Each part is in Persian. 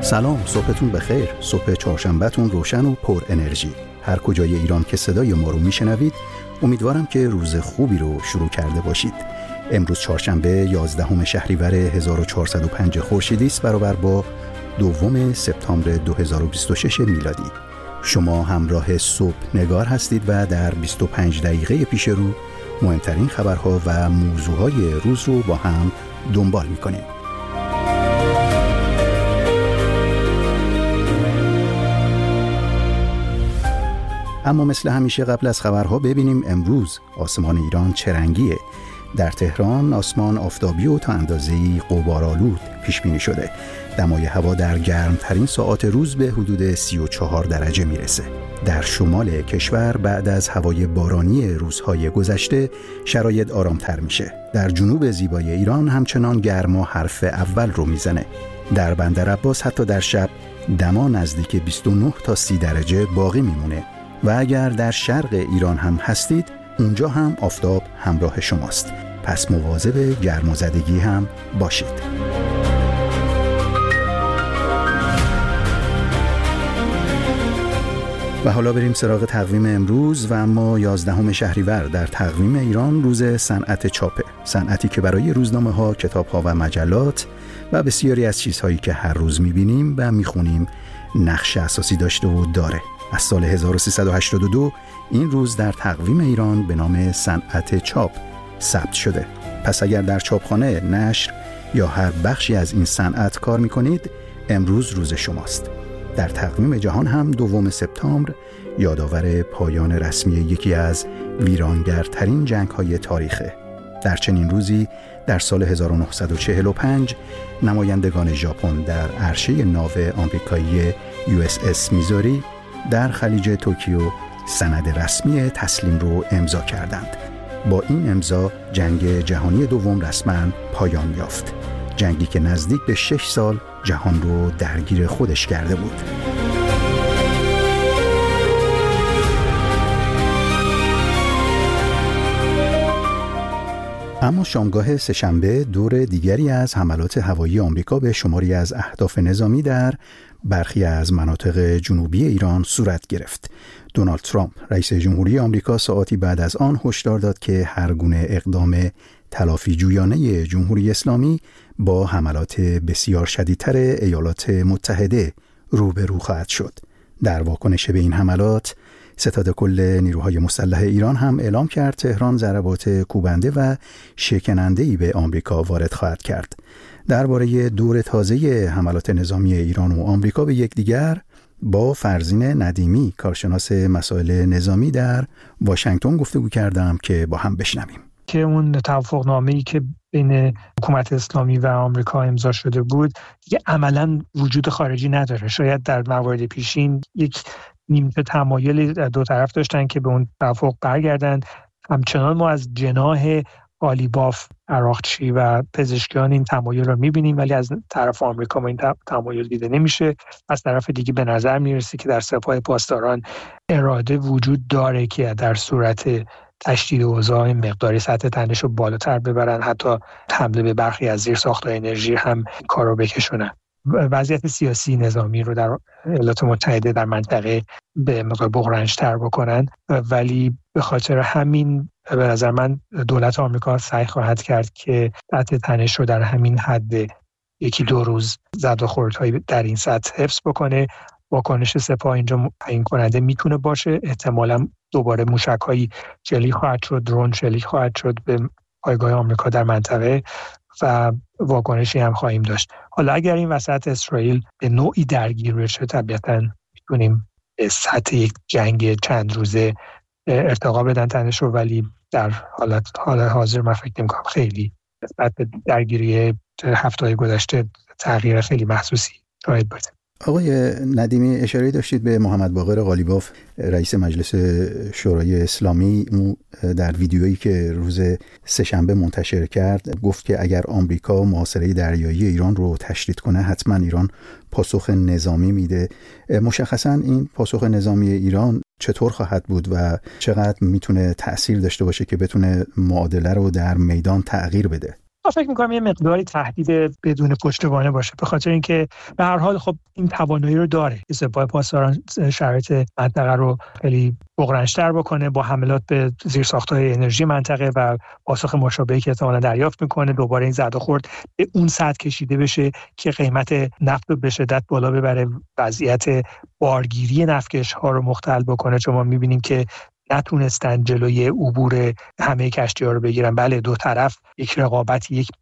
سلام، صبحتون بخیر. صبح چهارشنبهتون روشن و پر انرژی. هر کجای ایران که صدای ما رو میشنوید، امیدوارم که روز خوبی رو شروع کرده باشید. امروز چهارشنبه 11 شهریور 1405 خورشیدی است، برابر با 2 سپتامبر 2026 میلادی. شما همراه صبح نگار هستید و در 25 دقیقه پیش رو مهمترین خبرها و موضوعهای روز رو با هم دنبال می‌کنیم. اما مثل همیشه قبل از خبرها ببینیم امروز آسمان ایران چه رنگیه. در تهران آسمان آفتابی و تا اندازه‌ای غبارآلود پیش بینی شده. دمای هوا در گرمترین ساعات روز به حدود 34 درجه میرسه. در شمال کشور بعد از هوای بارانی روزهای گذشته شرایط آرامتر میشه. در جنوب زیبای ایران همچنان گرما حرف اول رو میزنه. در بندرعباس حتی در شب دما نزدیک 29 تا 30 درجه باقی میمونه. و اگر در شرق ایران هم هستید، اونجا هم آفتاب همراه شماست. پس مواظب گرمازدگی هم باشید. و حالا بریم سراغ تقویم امروز و اما 11 شهریور در تقویم ایران روز صنعت چاپه. صنعتی که برای روزنامه‌ها، کتاب‌ها و مجلات و بسیاری از چیزهایی که هر روز می‌بینیم و می‌خونیم نقش اساسی داشته و داره. از سال 1382 این روز در تقویم ایران به نام صنعت چاپ ثبت شده. پس اگر در چاپخانه، نشر یا هر بخشی از این صنعت کار می‌کنید، امروز روز شماست. در تقویم جهان هم 2 سپتامبر یادآور پایان رسمی یکی از ویرانگرترین جنگ‌های تاریخه. در چنین روزی در سال 1945 نمایندگان ژاپن در عرشه ناو آمریکایی USS میزوری در خلیج توکیو سند رسمی تسلیم رو امضا کردند. با این امضا جنگ جهانی دوم رسما پایان یافت. جنگی که نزدیک به 6 سال جهان رو درگیر خودش کرده بود. اما شامگاه سه‌شنبه دور دیگری از حملات هوایی آمریکا به شماری از اهداف نظامی در برخی از مناطق جنوبی ایران صورت گرفت. دونالد ترامپ رئیس جمهوری آمریکا ساعاتی بعد از آن هشدار داد که هر گونه اقدام تلافی جویانه جمهوری اسلامی با حملات بسیار شدیدتر ایالات متحده روبرو خواهد شد. در واکنش به این حملات ستاد کل نیروهای مسلح ایران هم اعلام کرد تهران ضربات کوبنده و شکننده‌ای به آمریکا وارد خواهد کرد. درباره دور تازه حملات نظامی ایران و آمریکا به یکدیگر با فرزین ندیمی کارشناس مسائل نظامی در واشنگتن گفتگو کردم که با هم بشنویم. که اون توافقنامه‌ای که بین حکومت اسلامی و آمریکا امضا شده بود دیگه عملاً وجود خارجی نداره. شاید در موارد پیشین یک نیمچه تمایل دو طرف داشتن که به اون توافق برگردند. همچنان ما از جناح قالیباف، عراقچی و پزشکیان این تمایل رو می‌بینیم، ولی از طرف آمریکا ما این تمایل دیده نمیشه. از طرف دیگه به نظر میرسه که در سپاه پاسداران اراده وجود داره که در صورت تشدید اوضاع مقداری سطح تنش رو بالاتر ببرن، حتی حمله به برخی از زیرساخت‌های انرژی هم کارو بکشونن. وضعیت سیاسی نظامی رو در ایالات متحده در منطقه به مقدار بحران‌تر بکنن، ولی به خاطر همین به نظر من دولت آمریکا سعی خواهد کرد که سطح تنش رو در همین حد 1-2 روز زد و خوردهایی در این سطح حفظ بکنه. واکنش سپاه اینجا تعیین کننده میتونه باشه. احتمالاً دوباره موشک‌هایی شلیک خواهد شد، درون شلیک خواهد شد به پایگاه آمریکا در منطقه و واکنشی هم خواهیم داشت. حالا اگر این وسط اسرائیل به نوعی درگیر بشه، طبیعتاً میتونیم به سطح یک جنگ چند روزه ارتقا بدن تنش رو، ولی در حال حاضر من فکر نمی‌کنم خیلی نسبت به درگیری هفته‌های گذشته تغییر خیلی محسوسی شاید باشه. آقای ندیمی، اشاره داشتید به محمد باقر قالیباف رئیس مجلس شورای اسلامی. او در ویدیویی که روز سه‌شنبه منتشر کرد گفت که اگر آمریکا محاصره دریایی ایران رو تشدید کنه حتما ایران پاسخ نظامی میده. مشخصا این پاسخ نظامی ایران چطور خواهد بود و چقدر میتونه تأثیر داشته باشه که بتونه معادله رو در میدان تغییر بده؟ من فکر می‌کنم یه مقداری تهدید بدون پشتوانه باشه، به خاطر اینکه به هر حال خب این توانایی رو داره که سپاه پاسداران شرایط منطقه رو خیلی بغرنج‌تر بکنه با حملات به زیرساخت‌های انرژی منطقه و پاسخ مشابهی که احتمالاً دریافت می‌کنه. دوباره این زد و خورد به اون سطح کشیده بشه که قیمت نفت رو به شدت بالا ببره، وضعیت بارگیری نفتکش‌ها رو مختل بکنه. چون ما می‌بینیم که نتونستن جلوی عبور همه کشتی‌ها رو بگیرن. بله دو طرف یک رقابتی، یک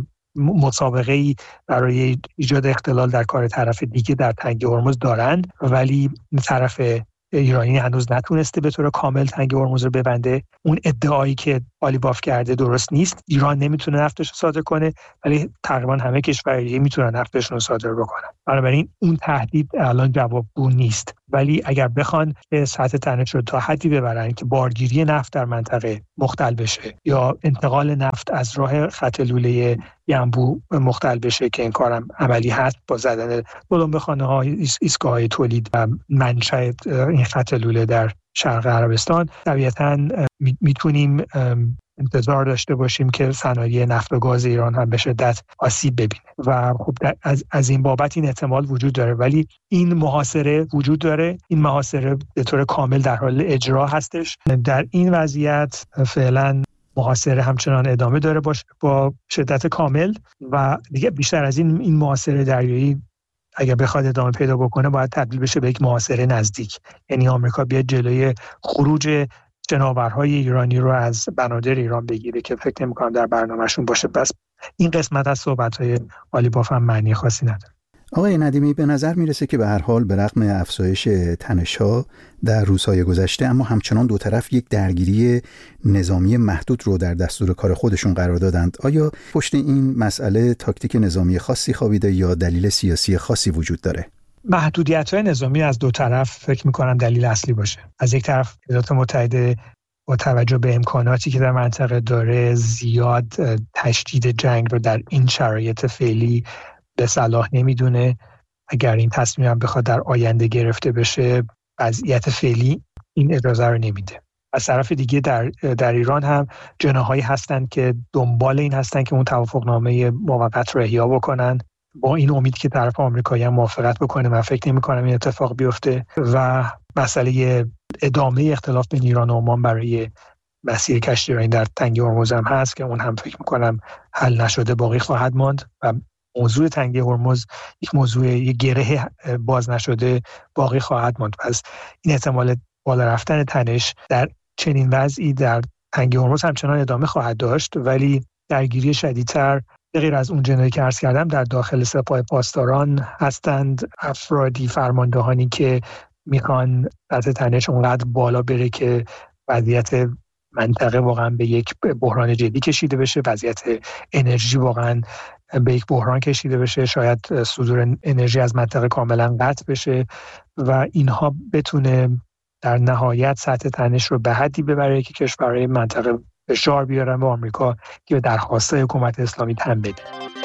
مسابقه‌ای برای ایجاد اختلال در کار طرف دیگه در تنگه هرمز دارند، ولی طرف ایرانی هنوز نتونسته به طور کامل تنگه هرمز رو ببنده. اون ادعایی که قالیباف کرده درست نیست. ایران نمیتونه نفتش رو صادر کنه، ولی تقریبا همه کشورها میتونن نفتشون رو صادر بکنن. بنابراین اون تهدید الان جوابگو نیست. ولی اگر بخوان سطح تنش رو تا حدی ببرن که بارگیری نفت در منطقه مختل بشه یا انتقال نفت از راه خط لوله ینبوع مختل بشه، که این کارم عملی هست با زدن بلومبه‌خانه‌ها، ایستگاه‌های تولید و منشأ این خط لوله در شرق عربستان، طبیعتاً میتونیم انتظار داشته باشیم که صنایع نفت و گاز ایران هم به شدت آسیب ببینه و خب از این بابت این احتمال وجود داره. ولی این محاصره وجود داره، این محاصره به طور کامل در حال اجرا هستش. در این وضعیت فعلا محاصره همچنان ادامه داره با شدت کامل و دیگه بیشتر از این محاصره دریایی اگر بخواد ادامه پیدا بکنه باید تبدیل بشه به یک محاصره نزدیک، یعنی آمریکا بیاد جلوی خروج جناورهای ایرانی رو از بنادر ایران بگیره که فکر نمی‌کنم در برنامه‌شون باشه. بس این قسمت از صحبت‌های قالیباف هم معنی خاصی نداره. آقای ندیمی، به نظر میرسه که به هر حال به رغم افزایش تنش‌ها در روزهای گذشته، اما همچنان دو طرف یک درگیری نظامی محدود رو در دستور کار خودشون قرار دادند. آیا پشت این مسئله تاکتیک نظامی خاصی خوابیده یا دلیل سیاسی خاصی وجود داره؟ محدودیت‌های نظامی از دو طرف فکر می‌کنم دلیل اصلی باشه. از یک طرف ایالات متحده با توجه به امکاناتی که در منطقه داره زیاد تشدید جنگ رو در این شرایط فعلی به صلاح نمیدونه. اگر این تصمیم هم بخواد در آینده گرفته بشه، وضعیت فعلی این اجازه رو نمیده. از طرف دیگه در ایران هم جناحایی هستن که دنبال این هستن که اون توافقنامه موقت رو احیا بکنن، با این امید که طرف آمریکایی هم موافقت بکنه. من فکر نمی‌کنم این اتفاق بیفته و مسئله ادامه اختلاف بین ایران و عمان برای مسیر کشتیرانی در تنگه هرمز هم هست که اون هم فکر می‌کنم حل نشده باقی خواهد ماند و موضوع تنگه هرمز یک موضوع یک گره باز نشده باقی خواهد ماند. پس این احتمال بالا رفتن تنش در چنین وضعی در تنگه هرمز همچنان ادامه خواهد داشت، ولی درگیری شدیدتر غیر از اون جنایی که عرض کردم در داخل سپاه پاسداران هستند. افرادی، فرماندهانی که میخوان سطح تنش اونقدر بالا بره که وضعیت منطقه واقعا به یک بحران جدی کشیده بشه، وضعیت انرژی واقعا به یک بحران کشیده بشه، شاید صدور انرژی از منطقه کاملا قطع بشه و اینها بتونه در نهایت سطح تنش رو به حدی ببره که کشورهای منطقه فشار بیارن به آمریکا که به درخواست حکومت اسلامی تن بده.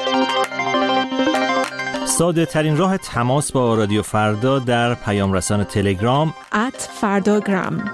ساده ترین راه تماس با رادیو فردا در پیام رسان تلگرام @فرdagram.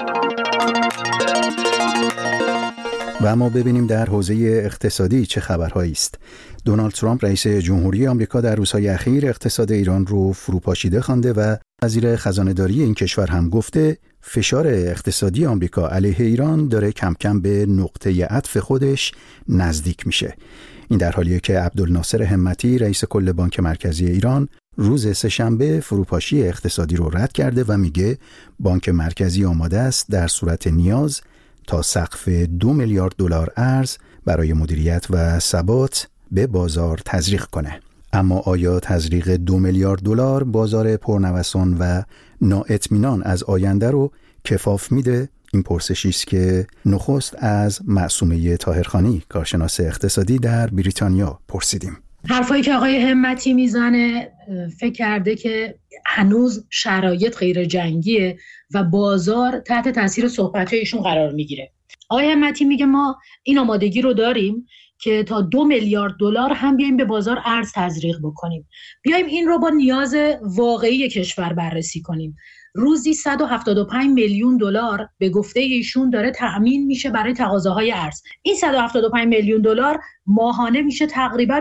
و اما ببینیم در حوزه اقتصادی چه خبرهایی است. دونالد ترامپ رئیس جمهوری آمریکا در روزهای اخیر اقتصاد ایران رو فروپاشیده خوانده و وزیر خزانه‌داری این کشور هم گفته فشار اقتصادی آمریکا علیه ایران داره کم کم به نقطه عطف خودش نزدیک میشه. این در حالیه که عبدالناصر همتی رئیس کل بانک مرکزی ایران روز سه‌شنبه فروپاشی اقتصادی رو رد کرده و میگه بانک مرکزی آماده است در صورت نیاز تا سقف 2 میلیارد دلار ارز برای مدیریت و ثبات به بازار تزریق کنه. اما آیا تزریق 2 میلیارد دلار بازار پرنوسان و نااطمینان از آینده رو کفاف میده؟ این پرسشی است که نخست از معصومه طاهرخانی کارشناس اقتصادی در بریتانیا پرسیدیم. حرفایی که آقای همتی میزنه فکر کرده که هنوز شرایط غیر جنگیه و بازار تحت تاثیر صحبت‌های ایشون قرار میگیره. آقای همتی میگه ما این آمادگی رو داریم که تا 2 میلیارد دلار هم بیایم به بازار ارز تزریق بکنیم. بیایم این رو با نیاز واقعی کشور بررسی کنیم. روزی 175 میلیون دلار به گفته ایشون داره تأمین میشه برای تقاضاهای ارز. این 175 میلیون دلار ماهانه میشه تقریباً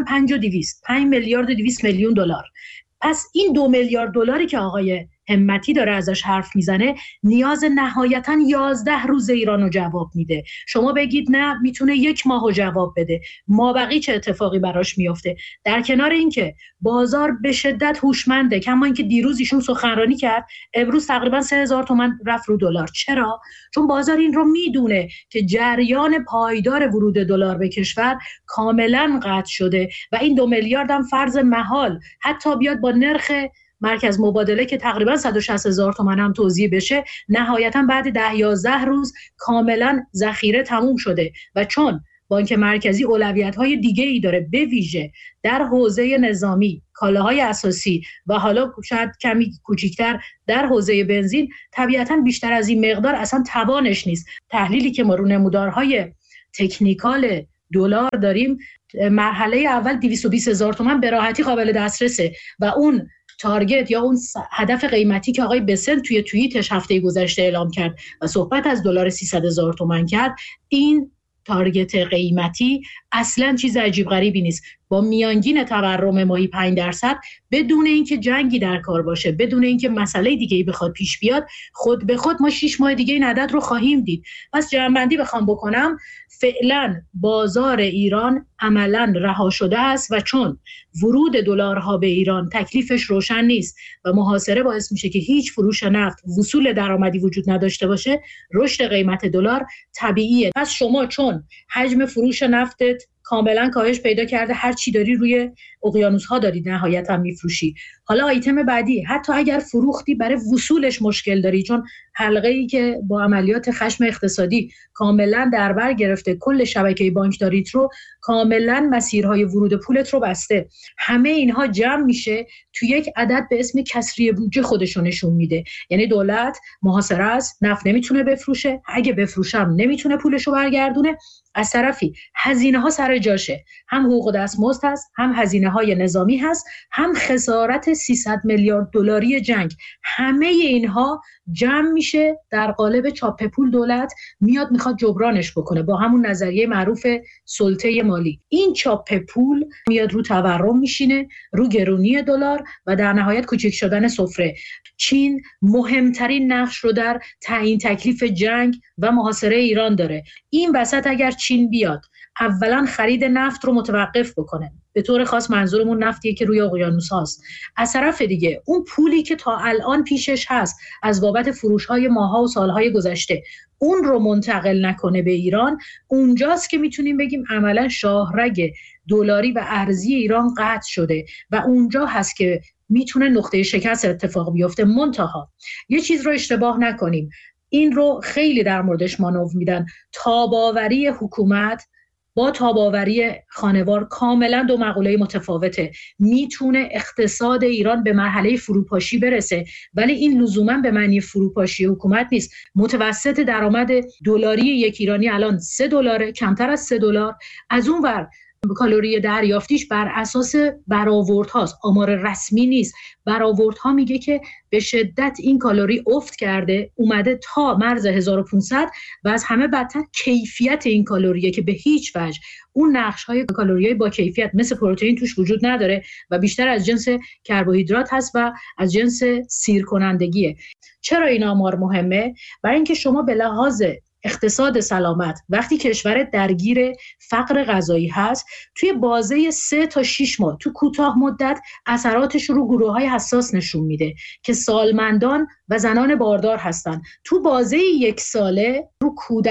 5 میلیارد و 200 میلیون دلار. پس این 2 میلیارد دلاری که آقای همتی داره ازش حرف میزنه نیاز نهایتاً 11 روز ایران رو جواب میده. شما بگید نه میتونه 1 ماه رو جواب بده، مابقی چه اتفاقی براش میفته؟ در کنار این که بازار به شدت هوشمنده، کما اینکه دیروز ایشون سخنرانی کرد امروز تقریبا 3000 تومان رفت رو دلار. چرا؟ چون بازار این رو میدونه که جریان پایدار ورود دلار به کشور کاملا قطع شده و این 2 میلیارد هم فرض محال حتی بیاد با نرخ مرکز مبادله که تقریبا 160,000 تومان هم توزیع بشه، نهایتا بعد 10-11 روز کاملا ذخیره تموم شده. و چون بانک مرکزی اولویت‌های دیگه‌ای داره، به ویژه در حوزه نظامی، کالاهای اساسی و حالا شاید کمی کوچیک‌تر در حوزه بنزین، طبیعتاً بیشتر از این مقدار اصلا توانش نیست. تحلیلی که ما رو نمودارهای تکنیکال دلار داریم، مرحله اول 220,000 تومان به راحتی قابل دسترسه و اون تارگت یا اون هدف قیمتی که آقای بسنت توی توییتش هفته گذشته اعلام کرد و صحبت از دلار 300,000 تومان کرد، این تارگت قیمتی اصلا چیز عجیب غریبی نیست. با میانگین تورم ماهی 5% بدون اینکه جنگی در کار باشه، بدون اینکه مسئله دیگه‌ای بخواد پیش بیاد، خود به خود ما 6 ماه دیگه این عدد رو خواهیم دید. پس جمع‌بندی بخوام بکنم، فعلا بازار ایران عملاً رها شده است و چون ورود دلارها به ایران تکلیفش روشن نیست و محاصره باعث میشه که هیچ فروش نفت، وصول درآمدی وجود نداشته باشه، رشد قیمت دلار طبیعیه. پس شما چون حجم فروش نفتت کاملا کاهش پیدا کرده، هر چی داری روی اقیانوس‌ها داری نهایتا میفروشی. حالا آیتم بعدی، حتی اگر فروختی برای وصولش مشکل داری، چون حلقه‌ای که با عملیات خشم اقتصادی کاملا در بر گرفته کل شبکه بانکداریت رو، کاملا مسیرهای ورود پولت رو بسته. همه اینها جمع میشه تو یک عدد به اسم کسری بودجه خودشو نشون میده. یعنی دولت محاصره است، نفت نمیتونه بفروشه، اگه بفروشم نمیتونه پولشو برگردونه. از طرفی هزینه ها سر جاشه، هم حقوق دستمزد هست، هم هزینه های نظامی هست، هم خسارت 300 میلیارد دلاری جنگ. همه اینها جمع میشه در قالب چاپ پول. دولت میاد میخواد جبرانش بکنه با همون نظریه معروف سلطه مالی. این چاپ پول میاد رو تورم میشینه، رو گرونی دلار و در نهایت کوچک شدن سفره. چین مهمترین نقش رو در تعیین تکلیف جنگ و محاصره ایران داره. این وسط اگر چین بیاد اولا خرید نفت رو متوقف بکنه، به طور خاص منظورمون نفتیه که روی اقیانوس هاست، از طرف دیگه اون پولی که تا الان پیشش هست از بابت فروش‌های ماها و سالهای گذشته اون رو منتقل نکنه به ایران، اونجاست که میتونیم بگیم عملا شاهرگ دلاری و ارزی ایران قطع شده و اونجا هست که میتونه نقطه شکست اتفاق بیفته. منتها یه چیز رو اشتباه نکنیم، این رو خیلی در موردش مانور میدن، تاباوری حکومت با تاباوری خانوار کاملا دو مقوله متفاوته. میتونه اقتصاد ایران به مرحله فروپاشی برسه، ولی این لزوما به معنی فروپاشی حکومت نیست. متوسط درآمد دلاری یک ایرانی الان $3، کمتر از $3. از اون ور کالری دریافتیش بر اساس برآوردهاست، آمار رسمی نیست. برآوردها میگه که به شدت این کالری افت کرده، اومده تا مرز 1500 و از همه بدتر کیفیت این کالریه که به هیچ وجه اون نقش‌های کالریای با کیفیت مثل پروتئین توش وجود نداره و بیشتر از جنس کربوهیدرات هست و از جنس سیر کنندگیه. چرا این آمار مهمه؟ برای اینکه شما به لحاظ اقتصاد سلامت وقتی کشور درگیر فقر غذایی هست، توی بازه 3 تا 6 ماه تو کوتاه مدت اثراتش رو گروه‌های حساس نشون میده که سالمندان و زنان باردار هستن. تو بازه 1 ساله رو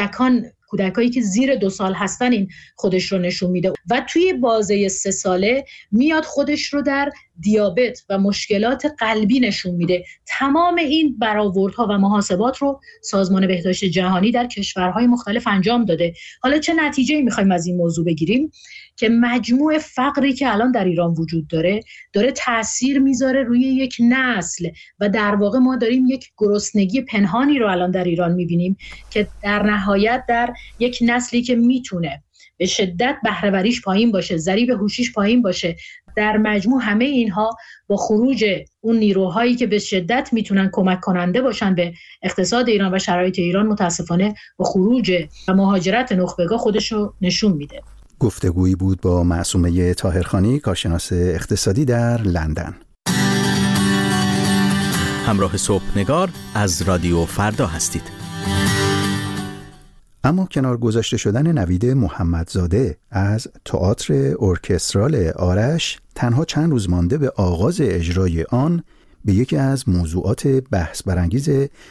کودکایی که زیر 2 سال هستن این خودش رو نشون میده و توی بازه 3 ساله میاد خودش رو در دیابت و مشکلات قلبی نشون میده. تمام این برآوردها و محاسبات رو سازمان بهداشت جهانی در کشورهای مختلف انجام داده. حالا چه نتیجه‌ای می‌خوایم از این موضوع بگیریم؟ که مجموع فقری که الان در ایران وجود داره تأثیر میذاره روی یک نسل و در واقع ما داریم یک گرسنگی پنهانی رو الان در ایران میبینیم که در نهایت در یک نسلی که میتونه به شدت بهره‌وریش پایین باشه، ضریب هوشیش پایین باشه. در مجموع همه اینها با خروج اون نیروهایی که به شدت میتونن کمک کننده باشن به اقتصاد ایران و شرایط ایران، متاسفانه با خروج و مهاجرت نخبگاه خودش رو نشون میده. گفتگویی بود با معصومه طاهرخانی، کارشناس اقتصادی در لندن. همراه صبحنگار از رادیو فردا هستید. اما کنار گذاشته شدن نوید محمدزاده از تئاتر ارکسترال آرش تنها چند روز مانده به آغاز اجرای آن به یکی از موضوعات بحث برانگیز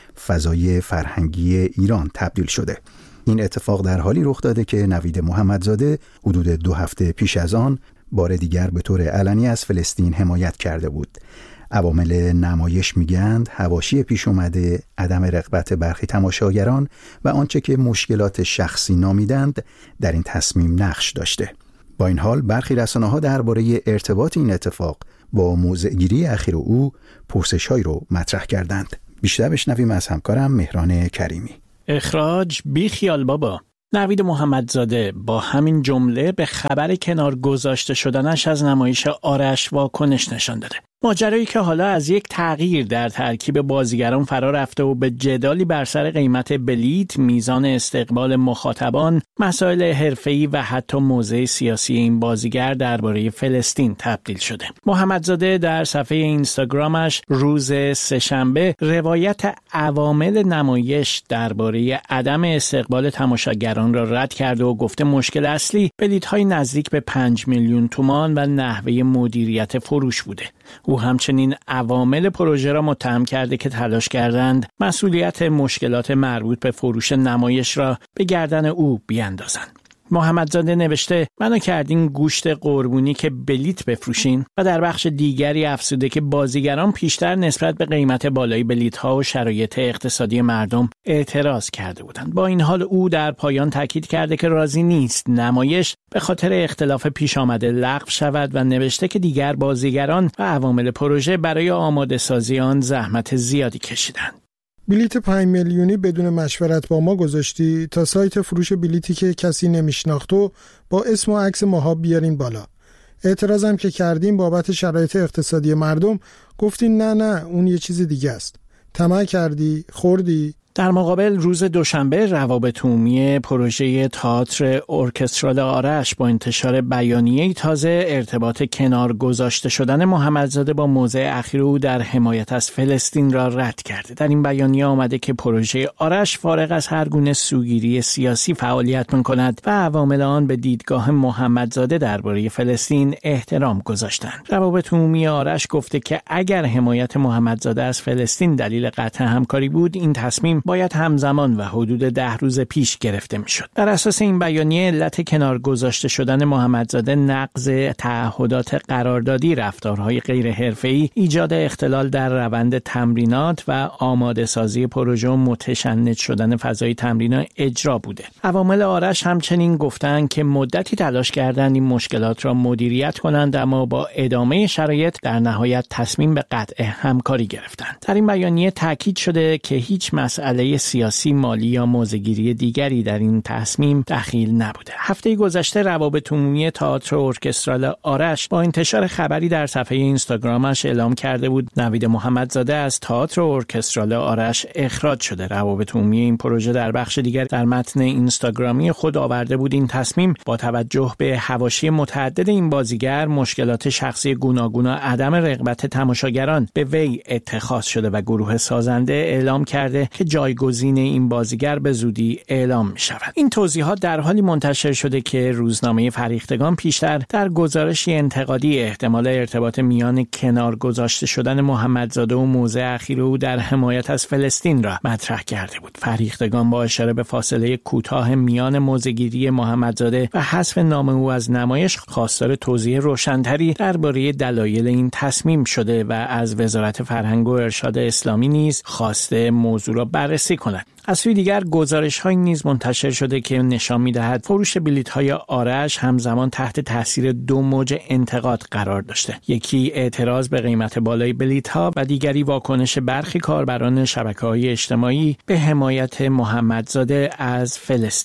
فضای فرهنگی ایران تبدیل شده. این اتفاق در حالی رخ داده که نوید محمدزاده حدود 2 هفته پیش از آن بار دیگر به طور علنی از فلسطین حمایت کرده بود. عوامل نمایش میگند حواشی پیش اومده، عدم رغبت برخی تماشاگران و آنچه که مشکلات شخصی نامیدند در این تصمیم نقش داشته. با این حال برخی رسانه‌ها درباره ارتباط این اتفاق با موضع‌گیری اخیر او پرسش‌هایی رو مطرح کردند. بیشتر بشنویم از همکارم مهران کریمی. اخراج بی خیال بابا. نوید محمدزاده با همین جمله به خبر کنار گذاشته شدنش از نمایش آرش واکنش نشان داده. ماجرایی که حالا از یک تغییر در ترکیب بازیگران فرا رفته و به جدالی بر سر قیمت بلیت، میزان استقبال مخاطبان، مسائل حرفه‌ای و حتی موضع سیاسی این بازیگر درباره فلسطین تبدیل شده. محمدزاده در صفحه اینستاگرامش روز سه‌شنبه روایت عوامل نمایش درباره عدم استقبال تماشاگران را رد کرده و گفته مشکل اصلی بلیط‌های نزدیک به 5 میلیون تومان و نحوه مدیریت فروش بوده. او همچنین عوامل پروژه را متهم کرده که تلاش کردند مسئولیت مشکلات مربوط به فروش نمایش را به گردن او بیاندازند. محمدزاده نوشته منو کردین گوشت قربونی که بلیت بفروشین و در بخش دیگری افزوده که بازیگران پیشتر نسبت به قیمت بالای بلیت‌ها و شرایط اقتصادی مردم اعتراض کرده بودند. با این حال او در پایان تاکید کرده که راضی نیست نمایش به خاطر اختلاف پیش آمده لغو شود و نوشته که دیگر بازیگران و عوامل پروژه برای آماده سازی آن زحمت زیادی کشیدند. بلیت 5 میلیونی بدون مشورت با ما گذاشتی تا سایت فروش بلیتی که کسی نمیشناخت و با اسم و عکس ماها بیارین بالا. اعتراضم که کردیم بابت شرایط اقتصادی مردم گفتین نه اون یه چیز دیگه است. طمع کردی، خوردی. در مقابل روز دوشنبه روابط عمومی پروژه تئاتر ارکسترال آرش با انتشار بیانیه‌ای تازه ارتباط کنار گذاشته شدن محمدزاده با موضع اخیر او در حمایت از فلسطین را رد کرده. در این بیانیه آمده که پروژه آرش فارغ از هر گونه سوگیری سیاسی فعالیت می‌کند و عوامل آن به دیدگاه محمدزاده درباره فلسطین احترام گذاشتند. روابط عمومی آرش گفته که اگر حمایت محمدزاده از فلسطین دلیل قطع همکاری بود، این تصمیم باید همزمان و حدود 10 روز پیش گرفته میشد. بر اساس این بیانیه علت کنار گذاشته شدن محمدزاده نقض تعهدات قراردادی، رفتارهای غیر حرفه‌ای، ایجاد اختلال در روند تمرینات و آماده سازی پروژه و متشنج شدن فضای تمرین اجرا بوده. عوامل آرش همچنین گفتند که مدتی تلاش کردند این مشکلات را مدیریت کنند، اما با ادامه شرایط در نهایت تصمیم به قطع همکاری گرفتند. در این بیانیه تاکید شده که هیچ مسئله سیاسی، مالی یا موضع‌گیری دیگری در این تصمیم دخیل نبوده. هفته گذشته روابط عمومی تئاتر ارکسترال آرش با انتشار خبری در صفحه اینستاگرامش اعلام کرده بود نوید محمدزاده از تئاتر ارکسترال آرش اخراج شده. روابط عمومی این پروژه در بخش دیگر در متن اینستاگرامی خود آورده بود این تصمیم با توجه به حواشی متعدد این بازیگر، مشکلات شخصی گوناگون و عدم رغبت تماشاگران به وی اتخاذ شده و گروه سازنده اعلام کرده که جایگزین این بازیگر به زودی اعلام می شود. این توضیحات در حالی منتشر شده که روزنامه فریختگان پیشتر در گزارشی انتقادی احتمال ارتباط میان کنار گذاشته شدن محمدزاده و موضع اخیر او در حمایت از فلسطین را مطرح کرده بود. فریختگان با اشاره به فاصله کوتاه میان موضع‌گیری محمدزاده و حذف نام او از نمایش خواستار توضیح روشن‌تری درباره دلایل این تصمیم شده و از وزارت فرهنگ و ارشاد اسلامی نیز خواسته موضوع را بررسی کند. از سوی دیگر گزارش‌هایی نیز منتشر شده که نشان می‌دهد فروش بلیط‌های آرش همزمان تحت تاثیر 2 موج انتقاد قرار داشته. یکی اعتراض به قیمت بالای بلیط‌ها و دیگری واکنش برخی کاربران شبکه‌های اجتماعی به حمایت محمدزاده از فلسطین.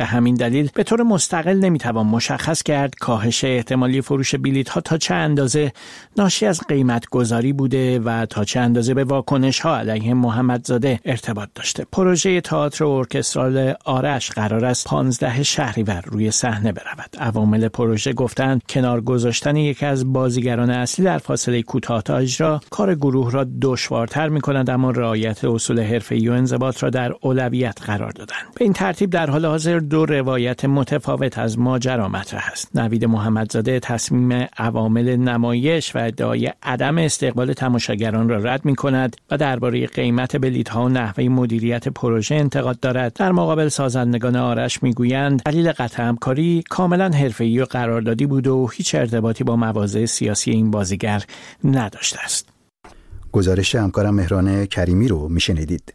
به همین دلیل به طور مستقل نمیتوان مشخص کرد کاهش احتمالی فروش بلیط‌ها تا چه اندازه ناشی از قیمت گذاری بوده و تا چه اندازه به واکنش‌ها علیه محمدزاده ارتباط داشته. پروژه تئاتر ارکسترال آرش قرار است 15 شهریور روی صحنه برود. عوامل پروژه گفتند کنار گذاشتن یکی از بازیگران اصلی در فاصله کوتاه تا اجرا کار گروه را دشوارتر می‌کند، اما رعایت اصول حرفه‌ای و انضباط را در اولویت قرار دادند. به این ترتیب در حال حاضر دو روایت متفاوت از ماجرا مطرح است. نوید محمدزاده تصمیم عوامل نمایش و ادعای عدم استقبال تماشاگران را رد می‌کند و درباره قیمت بلیط‌ها و نحوه مدیریت پروژه انتقاد دارد. در مقابل سازندگان آرش می‌گویند دلیل قطع همکاری کاملا حرفه‌ای و قراردادی بود و هیچ ارتباطی با مواضع سیاسی این بازیگر نداشته است. گزارش همکارم مهران کریمی رو میشنیدید.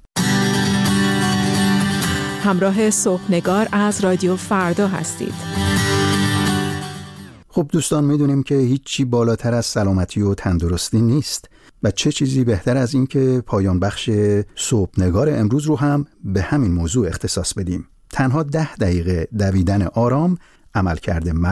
همراه صبحنگار از رادیو فردا هستید. خب دوستان، میدونیم که هیچی بالاتر از سلامتی و تندرستی نیست و چه چیزی بهتر از این که پایان بخش صبحنگار امروز رو هم به همین موضوع اختصاص بدیم. تنها 10 دقیقه دویدن آرام عملکرد